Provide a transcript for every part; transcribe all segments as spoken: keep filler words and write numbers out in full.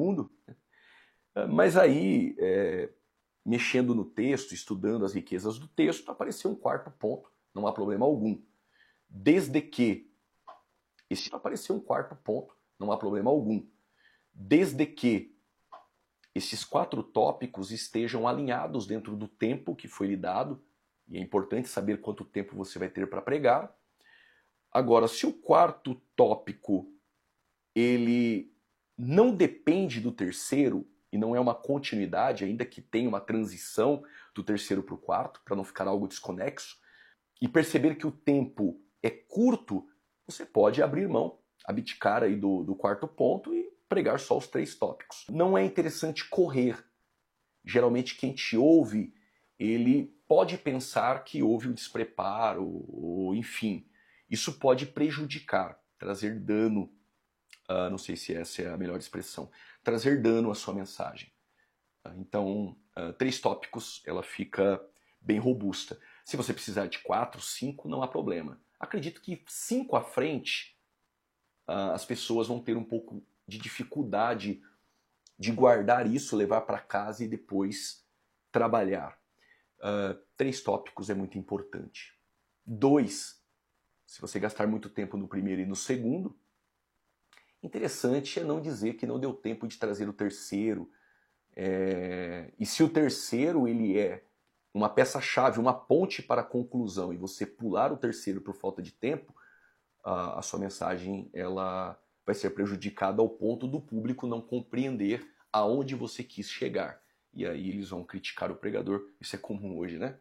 segundo. Mas aí, é, mexendo no texto, estudando as riquezas do texto, apareceu um quarto ponto, não há problema algum. Desde que, esse apareceu um quarto ponto, não há problema algum. Desde que esses quatro tópicos estejam alinhados dentro do tempo que foi lhe dado, e é importante saber quanto tempo você vai ter para pregar. Agora, se o quarto tópico ele não depende do terceiro, e não é uma continuidade, ainda que tenha uma transição do terceiro para o quarto, para não ficar algo desconexo, e perceber que o tempo é curto, você pode abrir mão, abdicar aí do, do quarto ponto e pregar só os três tópicos. Não é interessante correr. Geralmente quem te ouve, ele pode pensar que houve um despreparo, ou enfim. Isso pode prejudicar, trazer dano, uh, não sei se essa é a melhor expressão, trazer dano à sua mensagem. Uh, então, uh, três tópicos, ela fica bem robusta. Se você precisar de quatro, cinco, não há problema. Acredito que cinco à frente, uh, as pessoas vão ter um pouco de dificuldade de guardar isso, levar para casa e depois trabalhar. Uh, três tópicos é muito importante. Dois, se você gastar muito tempo no primeiro e no segundo, interessante é não dizer que não deu tempo de trazer o terceiro. É... E se o terceiro ele é uma peça-chave, uma ponte para a conclusão, e você pular o terceiro por falta de tempo, a, a sua mensagem ela vai ser prejudicada ao ponto do público não compreender aonde você quis chegar. E aí eles vão criticar o pregador. Isso é comum hoje, né?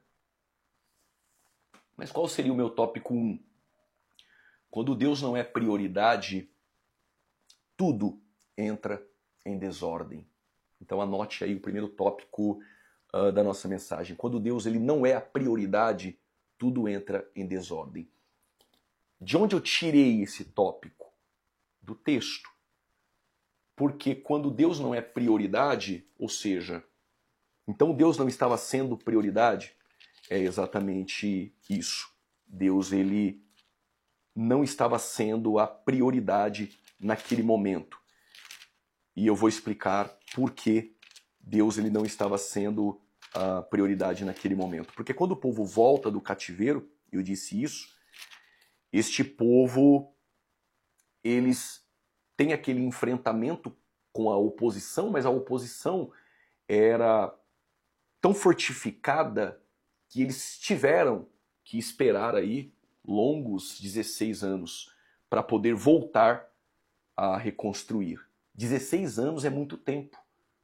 Mas qual seria o meu tópico um? Quando Deus não é prioridade, tudo entra em desordem. Então anote aí o primeiro tópico uh, da nossa mensagem. Quando Deus ele não é a prioridade, tudo entra em desordem. De onde eu tirei esse tópico? Do texto. Porque quando Deus não é prioridade, ou seja, então Deus não estava sendo prioridade, é exatamente isso. Deus ele não estava sendo a prioridade naquele momento. E eu vou explicar por que Deus ele não estava sendo a prioridade naquele momento. Porque quando o povo volta do cativeiro, eu disse isso, este povo, eles têm aquele enfrentamento com a oposição, mas a oposição era tão fortificada que eles tiveram que esperar aí longos dezesseis anos para poder voltar a reconstruir. dezesseis anos é muito tempo.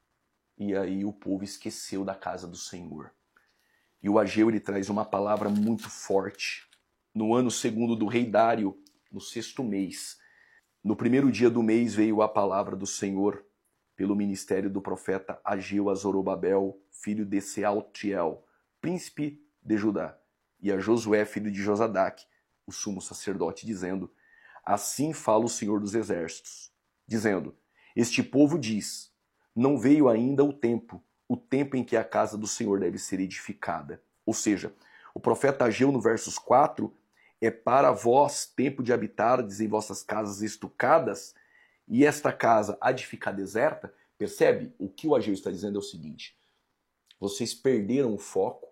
E aí o povo esqueceu da casa do Senhor. E o Ageu ele traz uma palavra muito forte. No ano segundo do rei Dário, no sexto mês, no primeiro dia do mês veio a palavra do Senhor pelo ministério do profeta Ageu a Zorobabel, filho de Sealtiel, príncipe de Judá, e a Josué, filho de Josadaque, o sumo sacerdote, dizendo: assim fala o Senhor dos Exércitos, dizendo: este povo diz, não veio ainda o tempo, o tempo em que a casa do Senhor deve ser edificada. Ou seja, o profeta Ageu, no versos quatro, é para vós tempo de habitardes em vossas casas estucadas, e esta casa há de ficar deserta. Percebe? O que o Ageu está dizendo é o seguinte: vocês perderam o foco.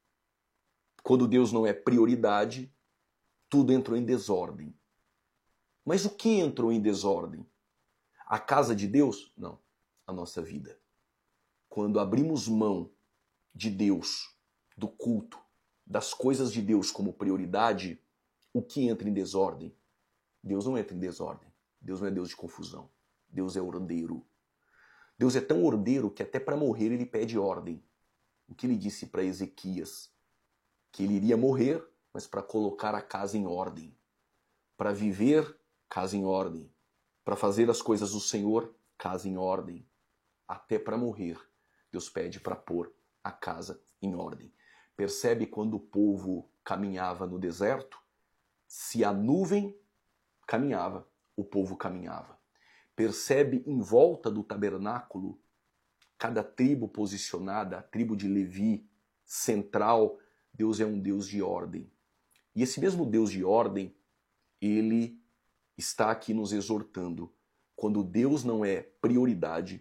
Quando Deus não é prioridade, tudo entrou em desordem. Mas o que entrou em desordem? A casa de Deus? Não. A nossa vida. Quando abrimos mão de Deus, do culto, das coisas de Deus como prioridade, o que entra em desordem? Deus não entra em desordem. Deus não é Deus de confusão. Deus é ordeiro. Deus é tão ordeiro que até para morrer ele pede ordem. O que ele disse para Ezequias? Que ele iria morrer, mas para colocar a casa em ordem. Para viver, casa em ordem. Para fazer as coisas do Senhor, casa em ordem. Até para morrer, Deus pede para pôr a casa em ordem. Percebe quando o povo caminhava no deserto? Se a nuvem caminhava, o povo caminhava. Percebe em volta do tabernáculo, cada tribo posicionada, a tribo de Levi, central, Deus é um Deus de ordem. E esse mesmo Deus de ordem, ele está aqui nos exortando. Quando Deus não é prioridade,